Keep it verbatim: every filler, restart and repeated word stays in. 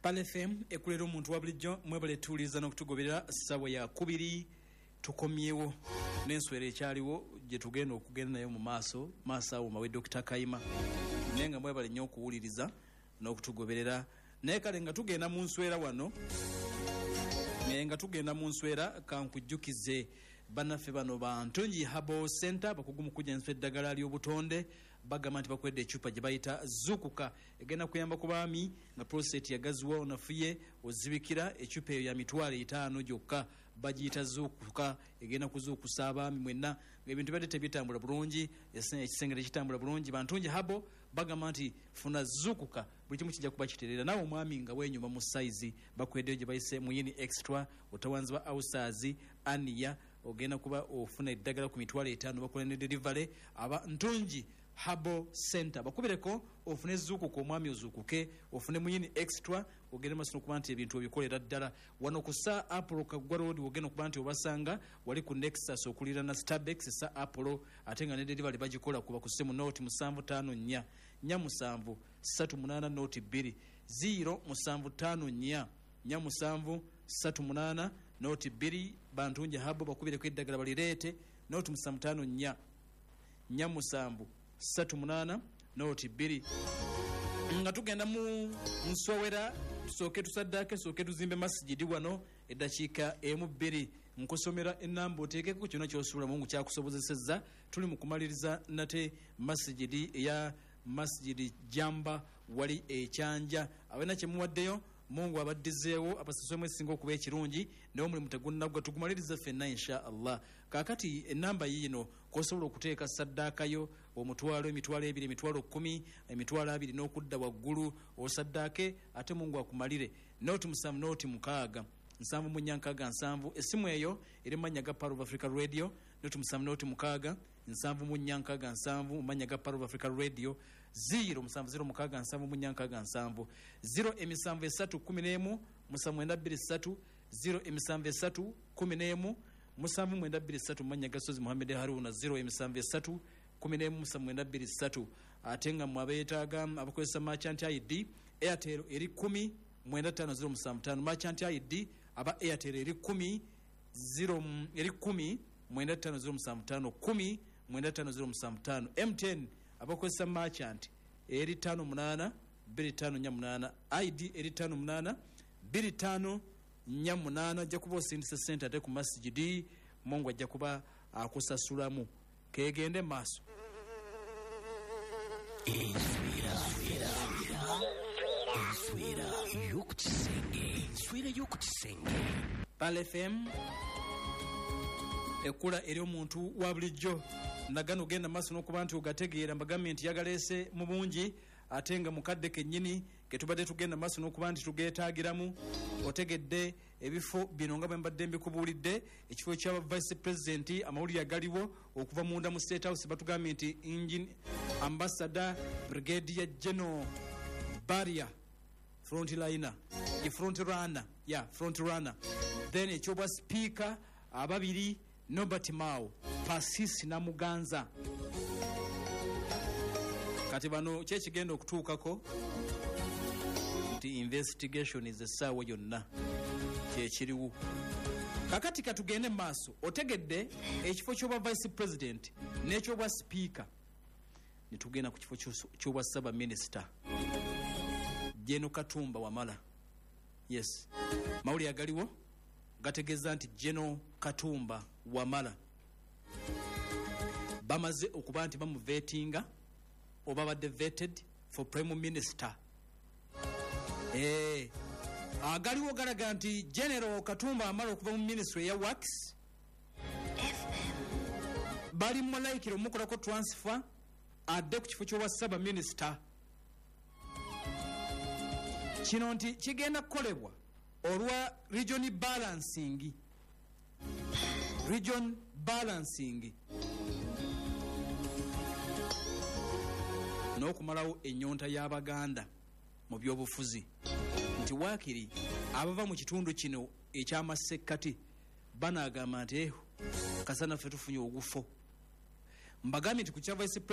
Pale F M ekulera omuntu wa bulijjo mwebale tuuliza n'okutugoberera ssaawa ya kubiri tukomyewo n'enswera ekyaliwo gye tugenda okugenda nayo mu maaso maaso awo mawe Dokita Kayima naye nga mwebale nnyo okuwuliriza n'okutugoberera naye kale nga tugenda mu nswera wano naye nga tugenda mu nswera kankujjukize bannaffe bano ba Ntongi Herbal Center bakugu mu kujjanjaba eddagala ly'obutonde bagamba nti bakwedde ecupa gye bayita zukuka egenda kuyamba ku baami nga prostate yagaziwa onafuye ozibikira ecupa eyo ya mitwalo etaano gyokka bagiyita zukuka egenda kuzuukusa abaami mwenna ng'ebintu badde tebitambula bulungi ekisengere kitambula bulungi ba Ntongi Herbal bagamba nti funa zukuka buli kimu kijja kuba kiterera nawe omwami nga wenyuma mu saizi bakweddeyo gye bayise muyini extra otawanzi ba outsiders ania ogenda kuba ofuna eddagala ku mitwalo etaano bakola ne delivery aba Ntongi Herbal Center bakubireko ofune zukuka omwami ozukuke ofune muyini extra ogende masono kuba nti ebintu obikolera ddala wano ku Sir Apollo Kaggwa Road ogenda kuba nti obasanga wali ku Nexus okulira na Starbucks Sir Apollo ate nga ne delivery bagikola kuba ku ssemu note musanvu ttaano nnya nnya musanvu ssatu munaana note bbiri zero musanvu ttaano nnya nnya musanvu ssatu munaana note bbiri ba Ntongi Herbal bakubireko eddagala balireete note musanvu ttaano nnya nnya musanvu ssatu munaana note bbiri nga tugenda mu nsowera tusooke tusaddaake sooke tuzimbe masijidi wano eddakiika emu bbiri nkusomera ennamba oteekeko kyonna kyosobola Mungu kyakusobozesezza tuli mu kumaliriza nate masijidi eya masijidi jamba wali ekyanja abalina kye muwaddeyo Mungu abaddizeewo abasaswemu esinga okuba ekirungi naye omulimu tegunnaggwa tugumaliriza ffenna insha Allah kaakati ennamba yiino kosobola okuteeka saddaakayo omutwalo emitwalo ebiri emitwalo kkumi emitwalo abiri n'okudda waggulu osaddaake ate Mungu akumalire nooti musanvu nooti mukaaga nsanvu mu nnya nkaaga nsanvu essimu eyo eri mu mannya ga Power of Africa Radio nooti musanvu nooti mukaaga nsanvu mu nnya nkaaga nsanvu mu mannya ga Power of Africa Radio zero musanvu zero mukaaga nsanvu mu nnya nkaaga nsanvu zero emisanvu esatu kkumi n'emu musanvu mwenda bbiri ssatu zero emisanvu esatu kkumi n'emu musanvu mwenda bbiri ssatu mu mannya ga Sozi Muhammad Haruna zero emisanvu esatu kkumi n'emu musanvu mwenda bbiri ssatu ate nga mmwe abeetaaga abakozesa merchant I D Airtel eri kkumi mwenda ttaano zero musanvu ttaano merchant I D aba Airtel eri kkumi zero eri kkumi mwenda ttaano zero musanvu ttaano kkumi mwenda ttaano zero musanvu ttaano M T N abakozesa merchant eri ttaano munaana bbiri ttaano nnya munaana I D eri ttaano munaana bbiri ttaano nnya munaana ajja kuba osindisa ssente ate ku masijidi Mungu ajja kuba akusasulamu kegende maaso enswera y'okukisenge enswera y'okukisenge Pale F M ekula eri omuntu wa bulijjo nagano genda maaso n'okuba nti ogategeera mbagambe nti yagaleese mu bungi ate nga mukadde kennyini ketubadde tugenda maaso n'okuba nti tugeetaagiramu otegedde ebifo bino nga bwe mbadde mbikubuulidde ekifo ekya vice president amawulire agaliwo okuva munda mu State House batugambye nti engine ambassador brigadier general barrier frontliner ye front runner ya yeah, front runner then ekyobwa speaker ababiri Nobert Mao Pasisi na Muganza kati bano kye kigenda okutuukako nti investigation is essaawa yonna kyekiriwo kakati katugende maaso otegedde ekifo ky'obwa vice president n'ekyobwa speaker nitugenda ku kifo ky'obwa saba minister Jeno Katumba Wamala yes mawulire agaliwo gategeeza nti Jeno Katumba Wamala bamaze okuba nti bamuvetinga oba badde vetted for prime minister eh agaliwo galaga nti General Katumba Wamala okuva mu ministry ya works bali mulaikiro omukolako transfer adde ku kifo ky'obwa saba minister kino nti kigenda kukolebwa olwa region balancing region balancing n'okumalawo ennyonta y'Abaganda mu byobufuzi nti waakiri abava mu kitundu kino eky'amasekkati banaagamba nti eho kasana ffe tufunye ogufo mbagambye nti ku kya vice